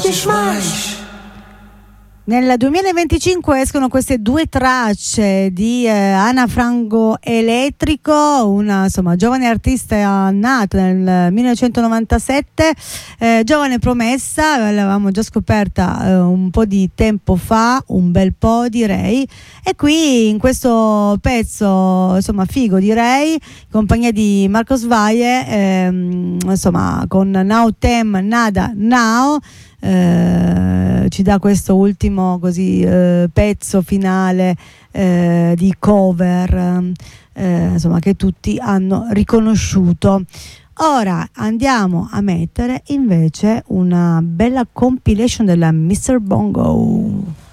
Nel 2025 escono queste due tracce di Ana Frango Elettrico, una giovane artista nata nel 1997, giovane promessa, l'avevamo già scoperta un po' di tempo fa, un bel po' direi, e qui in questo pezzo figo direi, in compagnia di Marco Svaie, con Now Tem Nada Now, ci dà questo ultimo pezzo finale di cover che tutti hanno riconosciuto. Ora andiamo a mettere invece una bella compilation della Mr. Bongo.